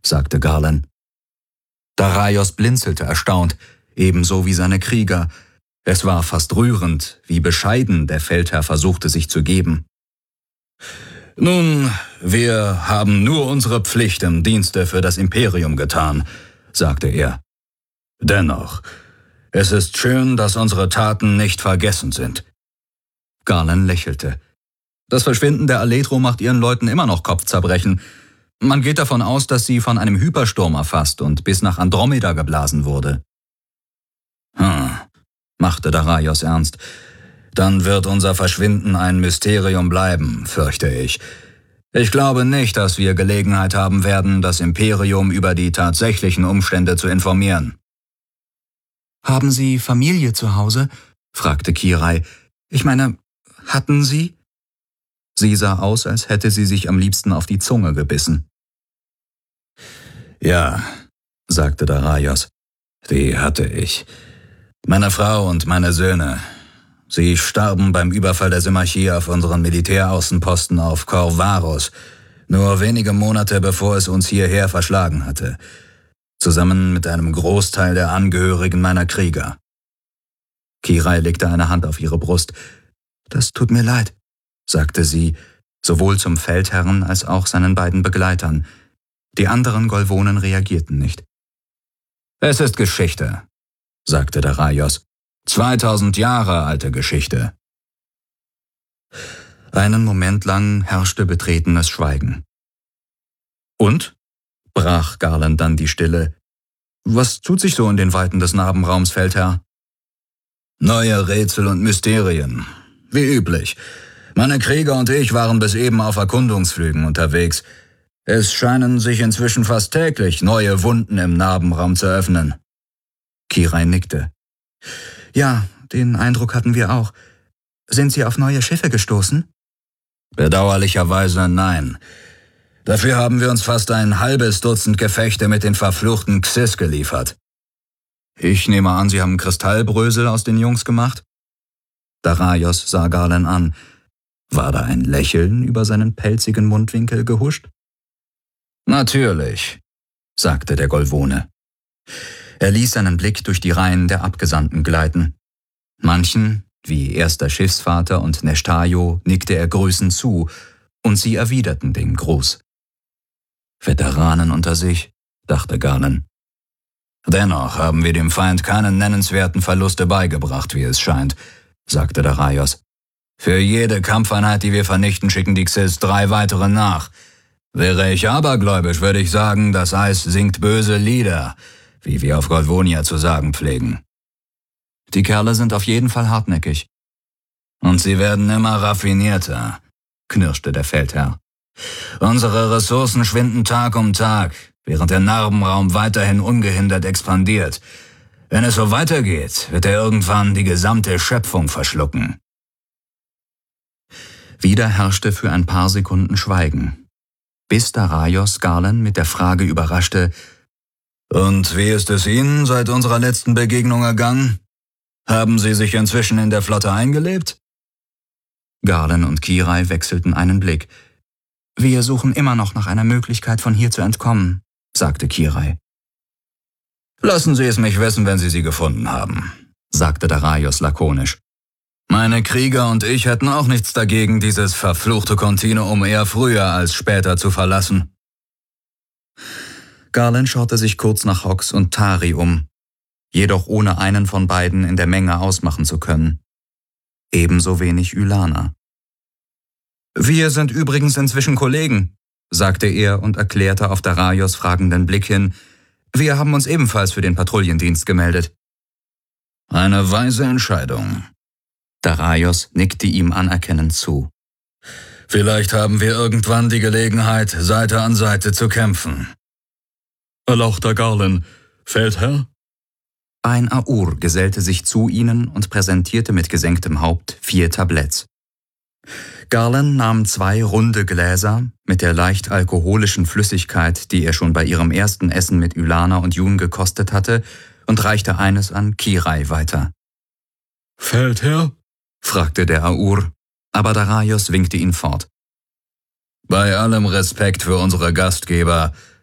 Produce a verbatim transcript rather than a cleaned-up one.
sagte Garland. Dareios blinzelte erstaunt, ebenso wie seine Krieger. Es war fast rührend, wie bescheiden der Feldherr versuchte, sich zu geben. »Nun, wir haben nur unsere Pflicht im Dienste für das Imperium getan«, sagte er. »Dennoch, es ist schön, dass unsere Taten nicht vergessen sind.« Garland lächelte. »Das Verschwinden der Aletro macht ihren Leuten immer noch Kopfzerbrechen. Man geht davon aus, dass sie von einem Hypersturm erfasst und bis nach Andromeda geblasen wurde.« »Hm«, machte Dareios ernst. »Dann wird unser Verschwinden ein Mysterium bleiben, fürchte ich. Ich glaube nicht, dass wir Gelegenheit haben werden, das Imperium über die tatsächlichen Umstände zu informieren.« »Haben Sie Familie zu Hause?« fragte Kirai. »Ich meine, hatten Sie?« Sie sah aus, als hätte sie sich am liebsten auf die Zunge gebissen. »Ja«, sagte Dareios, »die hatte ich. Meine Frau und meine Söhne. Sie starben beim Überfall der Symmachie auf unseren Militäraußenposten auf Corvaros, nur wenige Monate bevor es uns hierher verschlagen hatte, zusammen mit einem Großteil der Angehörigen meiner Krieger.« Kirai legte eine Hand auf ihre Brust. »Das tut mir leid«, sagte sie, sowohl zum Feldherrn als auch seinen beiden Begleitern. Die anderen Golvonen reagierten nicht. »Es ist Geschichte«, sagte Dareios. »Zweitausend Jahre alte Geschichte.« Einen Moment lang herrschte betretenes Schweigen. »Und?«, brach Garland dann die Stille. »Was tut sich so in den Weiten des Narbenraums, Feldherr?« »Neue Rätsel und Mysterien. Wie üblich. Meine Krieger und ich waren bis eben auf Erkundungsflügen unterwegs. Es scheinen sich inzwischen fast täglich neue Wunden im Narbenraum zu öffnen.« Kirai nickte. »Ja, den Eindruck hatten wir auch. Sind Sie auf neue Schiffe gestoßen?« »Bedauerlicherweise nein. Dafür haben wir uns fast ein halbes Dutzend Gefechte mit den verfluchten Xys geliefert.« »Ich nehme an, Sie haben Kristallbrösel aus den Jungs gemacht?« Dareios sah Garland an. War da ein Lächeln über seinen pelzigen Mundwinkel gehuscht? »Natürlich«, sagte der Golvone. Er ließ seinen Blick durch die Reihen der Abgesandten gleiten. Manchen, wie erster Schiffsvater und Nestajo, nickte er grüßend zu, und sie erwiderten den Gruß. »Veteranen unter sich«, dachte Garland. »Dennoch haben wir dem Feind keine nennenswerten Verluste beigebracht, wie es scheint«, sagte Dareios. »Für jede Kampfeinheit, die wir vernichten, schicken die Xys drei weitere nach. Wäre ich abergläubisch, würde ich sagen, das Eis singt böse Lieder, wie wir auf Golvonia zu sagen pflegen.« »Die Kerle sind auf jeden Fall hartnäckig.« »Und sie werden immer raffinierter«, knirschte der Feldherr. »Unsere Ressourcen schwinden Tag um Tag, während der Narbenraum weiterhin ungehindert expandiert. Wenn es so weitergeht, wird er irgendwann die gesamte Schöpfung verschlucken.« Wieder herrschte für ein paar Sekunden Schweigen, bis Dareios Garland mit der Frage überraschte: »Und wie ist es Ihnen seit unserer letzten Begegnung ergangen? Haben Sie sich inzwischen in der Flotte eingelebt?« Garland und Kirai wechselten einen Blick. »Wir suchen immer noch nach einer Möglichkeit, von hier zu entkommen«, sagte Kirai. »Lassen Sie es mich wissen, wenn Sie sie gefunden haben«, sagte Dareios lakonisch. »Meine Krieger und ich hätten auch nichts dagegen, dieses verfluchte Kontinuum eher früher als später zu verlassen.« Garland schaute sich kurz nach Hox und Tari um, jedoch ohne einen von beiden in der Menge ausmachen zu können. Ebenso wenig Ylana. »Wir sind übrigens inzwischen Kollegen«, sagte er und erklärte auf Dareios fragenden Blick hin: »Wir haben uns ebenfalls für den Patrouillendienst gemeldet.« »Eine weise Entscheidung.« Dareios nickte ihm anerkennend zu. »Vielleicht haben wir irgendwann die Gelegenheit, Seite an Seite zu kämpfen.« »Erlauchter Garland, Feldherr?« Ein Aur gesellte sich zu ihnen und präsentierte mit gesenktem Haupt vier Tabletts. Garland nahm zwei runde Gläser mit der leicht alkoholischen Flüssigkeit, die er schon bei ihrem ersten Essen mit Ylana und Jun gekostet hatte, und reichte eines an Kirai weiter. »Feldherr?« fragte der Aur, aber Dareios winkte ihn fort. »Bei allem Respekt für unsere Gastgeber